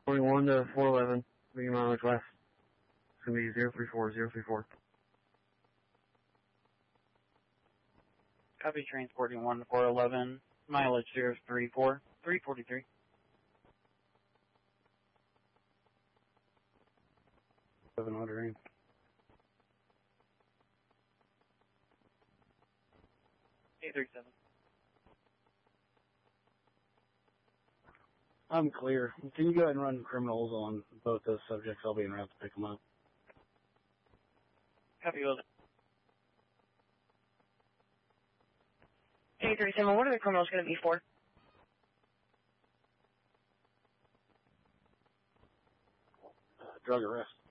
21 to 411, being mileage west. It's going to be 034034. Copy, transporting 1 to 411, mileage 343. 700. 837. I'm clear. Can you go ahead and run criminals on both those subjects? I'll be en route to pick them up. Copy, Will. 837, what are the criminals going to be for? Drug arrest.